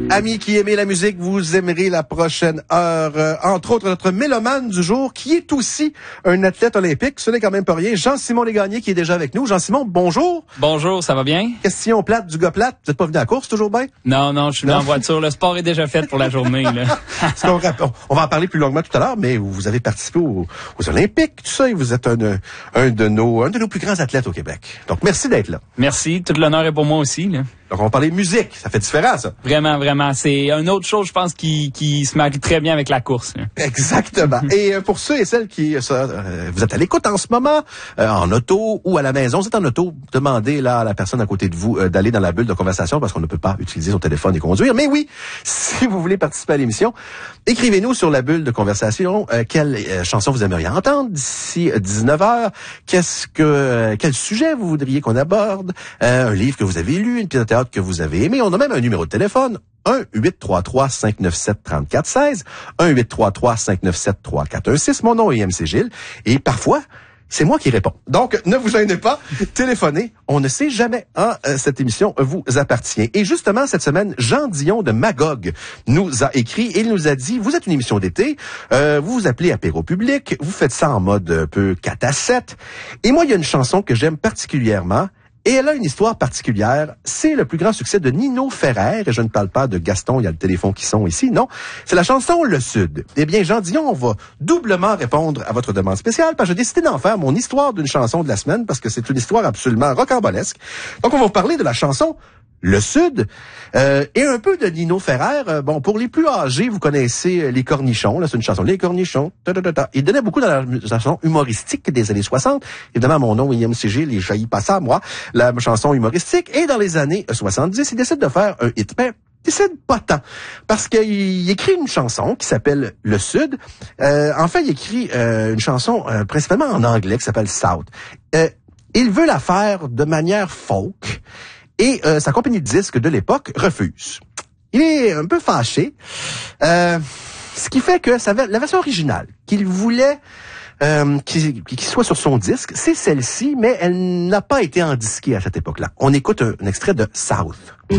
Amis qui aimez la musique, vous aimerez la prochaine heure. Entre autres, notre mélomane du jour, qui est aussi un athlète olympique. Ce n'est quand même pas rien. Jean-Simon Légarnier qui est déjà avec nous. Jean-Simon, bonjour. Bonjour, ça va bien? Question plate du gars plate. Vous n'êtes pas venu à la course, toujours bien? Non, je suis en voiture. Le sport est déjà fait pour la journée, là. On va en parler plus longuement tout à l'heure, mais vous avez participé aux Olympiques, tout ça, et vous êtes un de nos plus grands athlètes au Québec. Donc, merci d'être là. Merci. Tout l'honneur est pour moi aussi, là. Donc, on va parler musique. Ça fait différent, ça. Vraiment. C'est une autre chose, je pense, qui se marie très bien avec la course, là. Exactement. Et pour ceux et celles qui vous êtes à l'écoute en ce moment, en auto ou à la maison, vous êtes en auto, demandez là à la personne à côté de vous d'aller dans la bulle de conversation parce qu'on ne peut pas utiliser son téléphone et conduire. Mais oui, si vous voulez participer à l'émission, écrivez-nous sur la bulle de conversation quelle chanson vous aimeriez entendre d'ici 19h. Quel sujet vous voudriez qu'on aborde, un livre que vous avez lu, une pièce de théâtre que vous avez aimé. On a même un numéro de téléphone. 1-833-597-3416, 1-833-597-3416. Mon nom est MC Gilles. Et parfois, c'est moi qui réponds. Donc, ne vous gênez pas. Téléphonez. On ne sait jamais. Cette émission vous appartient. Et justement, cette semaine, Jean Dion de Magog nous a écrit et il nous a dit, vous êtes une émission d'été, vous vous appelez Apéro Public, vous faites ça en mode un peu 4 à 7. Et moi, il y a une chanson que j'aime particulièrement. Et elle a une histoire particulière. C'est le plus grand succès de Nino Ferrer. Et je ne parle pas de Gaston, il y a le téléphone qui sonne ici. Non, c'est la chanson Le Sud. Eh bien, Jean Dion, on va doublement répondre à votre demande spéciale parce que j'ai décidé d'en faire mon histoire d'une chanson de la semaine parce que c'est une histoire absolument rocambolesque. Donc, on va vous parler de la chanson Le Sud, et un peu de Nino Ferrer. Bon, pour les plus âgés, vous connaissez Les Cornichons, là, c'est une chanson. Les Cornichons, Il donnait beaucoup dans la chanson humoristique des années 60. Évidemment, mon nom est MCG, les jaillit pas ça, moi, la chanson humoristique. Et dans les années 70, il décide de faire un hit. Ben, il décide pas tant. Parce qu'il écrit une chanson qui s'appelle Le Sud. En fait, il écrit une chanson principalement en anglais qui s'appelle South. Il veut la faire de manière folk. Et sa compagnie de disques de l'époque refuse. Il est un peu fâché. Ce qui fait que la version originale qu'il voulait qui soit sur son disque, c'est celle-ci, mais elle n'a pas été endisquée à cette époque-là. On écoute un extrait de South.